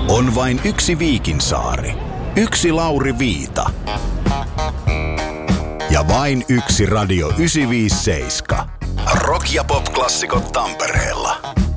On vain yksi Viikinsaari, yksi Lauri Viita ja vain yksi Radio 957. Rock- ja pop-klassikot Tampereella.